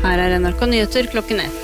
Her NRK Nyheter klokken 1.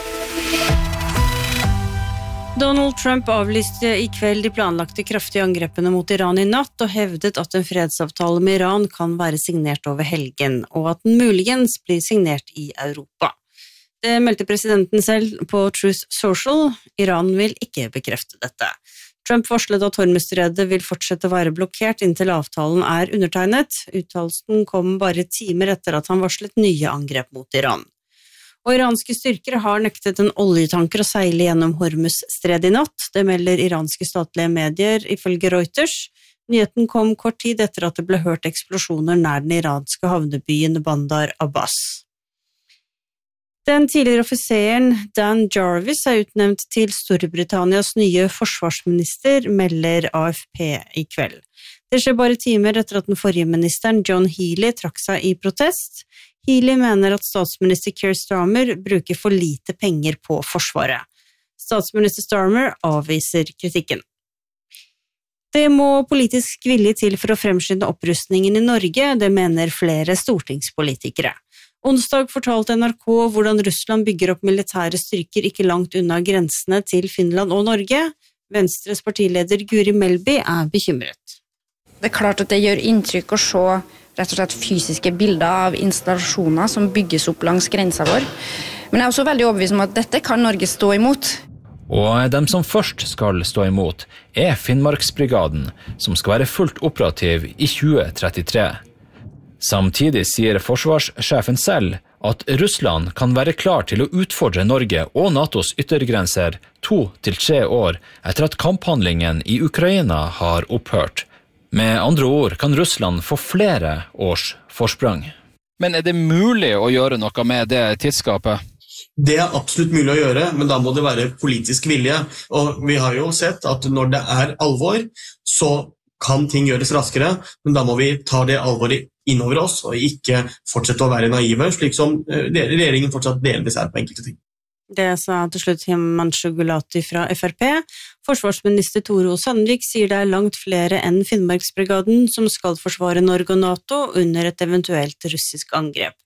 Donald Trump avlyste I kveld de planlagte kraftige angrepene mot Iran I natt og hevdet at en fredsavtale med Iran kan være signert over helgen, og at den muligens blir signert I Europa. Det meldte presidenten selv på Truth Social. Iran vil ikke bekrefte dette. Trump varslet at Hormuzstredet vil fortsette å være blokkert inntil avtalen undertegnet. Uttalelsen kom bare timer etter at han varslet nye angrep mot Iran. Og iranske styrker har nektet en oljetanker å seile gjennom Hormuzstredet I natt. Det melder iranske statlige medier ifølge Reuters. Nyheten kom kort tid etter at det ble hørt eksplosjoner nær den iranske havnebyen Bandar Abbas. Den tidligere offiseren Dan Jarvis utnevnt til Storbritannias nye forsvarsminister, melder AFP I kveld. Det skjer bare timer etter at den forrige ministeren John Healey trakk seg I protest. Healey mener at statsminister Keir Starmer bruker for lite penger på forsvaret. Statsminister Starmer avviser kritikken. Det må politisk vilje til for å fremskynde opprustningen I Norge, det mener flere stortingspolitikere. Onsdag fortalte NRK hvordan Russland bygger opp militære styrker ikke langt unna grensene til Finland og Norge. Venstres partileder Guri Melby bekymret. Det klart at det gjør inntrykk å se rett og slett fysiske bilder av installasjoner som bygges opp langs grensa vår. Men jeg også veldig overbevist om at dette kan Norge stå imot. Og dem som først skal stå imot Finnmarksbrigaden, som skal være fullt operativ I 2033. Samtidig sier forsvarssjefen selv at Russland kan være klar til å utfordre Norge og NATOs yttergrenser 2 til 3 år etter at kamphandlingen I Ukraina har opphørt. Med andre ord kan Russland få flere års forsprang. Men det mulig å gjøre noe med det tidsskapet? Det absolutt mulig å gjøre, men da må det være politisk vilje. Og vi har jo sett at når det alvor, så kan ting gjøres raskere, men da må vi ta det alvoret innover oss, og ikke fortsette å være naive, slik som regjeringen fortsatt delvis på enkelte ting. Det sa til slutt Himanshu Gulati fra FrP. Forsvarsminister Tore O. Sandvik sier det langt flere enn Finnmarksbrigaden som skal forsvare Norge og NATO under et eventuelt russisk angrep.